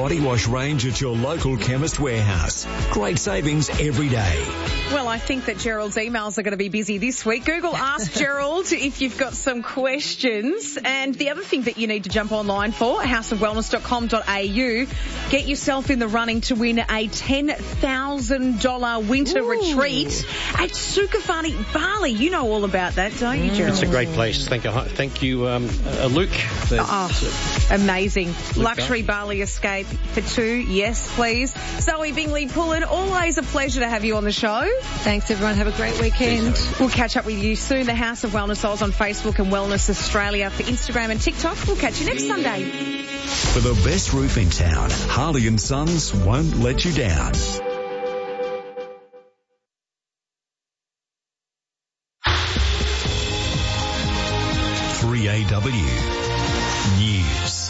body wash range at your local Chemist Warehouse. Great savings every day. Well, I think that Gerald's emails are going to be busy this week. Google Ask Gerald if you've got some questions. And the other thing that you need to jump online for, houseofwellness.com.au, get yourself in the running to win a $10,000 winter retreat at Sukafani, Bali. You know all about that, don't you, Gerald? It's a great place. Thank you, Luke. Amazing. Luxury Bali escape for two. Yes, please. Zoe Bingley-Pullen, always a pleasure to have you on the show. Thanks, everyone. Have a great weekend. We'll catch up with you soon. The House of Wellness Oz on Facebook and Wellness Australia for Instagram and TikTok. We'll catch you next Sunday. For the best roof in town, Harley & Sons won't let you down. 3AW News.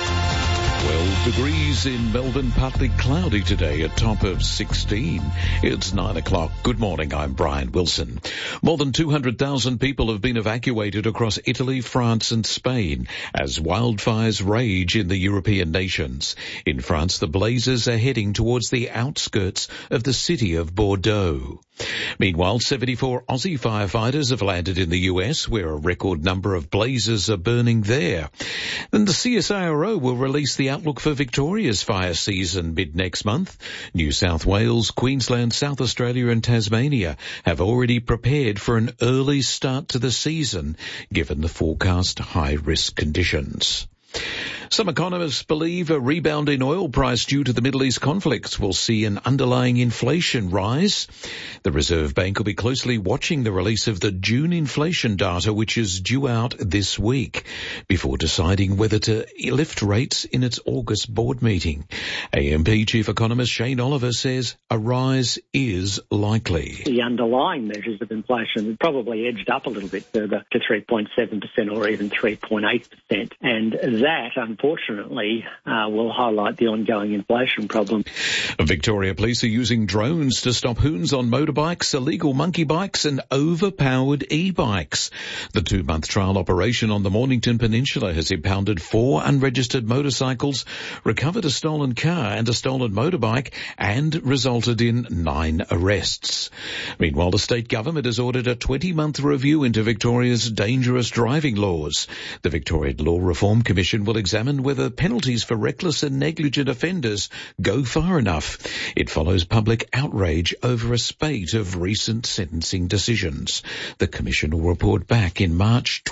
12 degrees in Melbourne, partly cloudy today, a top of 16. It's 9 o'clock. Good morning, I'm Brian Wilson. More than 200,000 people have been evacuated across Italy, France and Spain as wildfires rage in the European nations. In France, the blazes are heading towards the outskirts of the city of Bordeaux. Meanwhile, 74 Aussie firefighters have landed in the US, where a record number of blazes are burning there. Then the CSIRO will release the outlook for Victoria's fire season mid-next month. New South Wales, Queensland, South Australia and Tasmania have already prepared for an early start to the season, given the forecast high-risk conditions. Some economists believe a rebound in oil price due to the Middle East conflicts will see an underlying inflation rise. The Reserve Bank will be closely watching the release of the June inflation data, which is due out this week, before deciding whether to lift rates in its August board meeting. AMP Chief Economist Shane Oliver says a rise is likely. The underlying measures of inflation probably edged up a little bit further to 3.7% or even 3.8%. And that, unfortunately, will highlight the ongoing inflation problem. Victoria Police are using drones to stop hoons on motorbikes, illegal monkey bikes and overpowered e-bikes. The 2-month trial operation on the Mornington Peninsula has impounded 4 unregistered motorcycles, recovered a stolen car and a stolen motorbike, and resulted in 9 arrests. Meanwhile, the state government has ordered a 20-month review into Victoria's dangerous driving laws. The Victorian Law Reform Commission will examine whether penalties for reckless and negligent offenders go far enough. It follows public outrage over a spate of recent sentencing decisions. The Commission will report back in March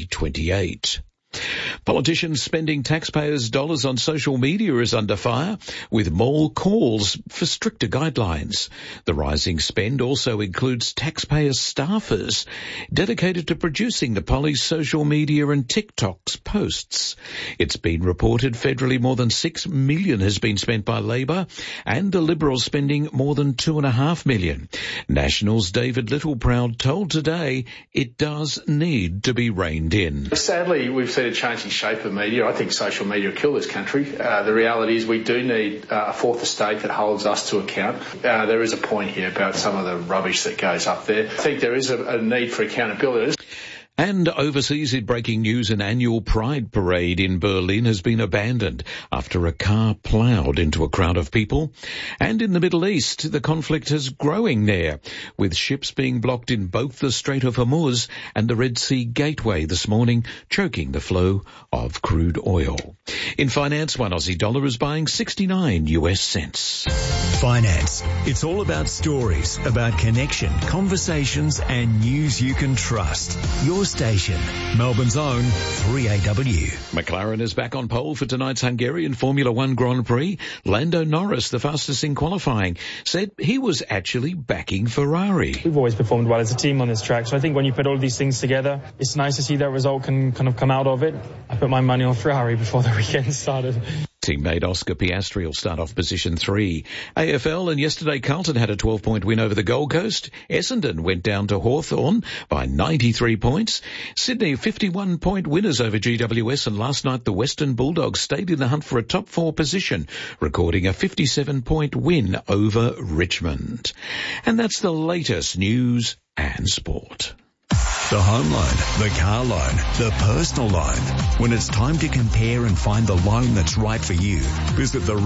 2028. Politicians spending taxpayers' dollars on social media is under fire, with more calls for stricter guidelines. The rising spend also includes taxpayer staffers dedicated to producing the police social media and TikTok's posts. It's been reported federally more than $6 million has been spent by Labor, and the Liberals spending more than $2.5 million. Nationals' David Littleproud told Today it does need to be reined in. Sadly, we've seen a changing shape of media. I think social media will kill this country. The reality is we do need a fourth estate that holds us to account. There is a point here about some of the rubbish that goes up there. I think there is a need for accountability. And overseas, in breaking news, an annual Pride parade in Berlin has been abandoned after a car ploughed into a crowd of people. And in the Middle East, the conflict is growing there, with ships being blocked in both the Strait of Hormuz and the Red Sea Gateway this morning, choking the flow of crude oil. In finance, one Aussie dollar is buying 69 US cents. Finance. It's all about stories, about connection, conversations and news you can trust. Your station, Melbourne's own 3AW. McLaren is back on pole for tonight's Hungarian Formula One Grand Prix. Lando Norris, the fastest in qualifying, said he was actually backing Ferrari. We've always performed well as a team on this track, so I think when you put all these things together, it's nice to see that result can kind of come out of it. I put my money on Ferrari before the weekend started. Teammate Oscar Piastri will start off position 3. AFL, and yesterday Carlton had a 12-point win over the Gold Coast. Essendon went down to Hawthorn by 93 points. Sydney 51-point winners over GWS, and last night the Western Bulldogs stayed in the hunt for a top 4 position, recording a 57-point win over Richmond. And that's the latest news and sport. The home loan, the car loan, the personal loan. When it's time to compare and find the loan that's right for you, visit the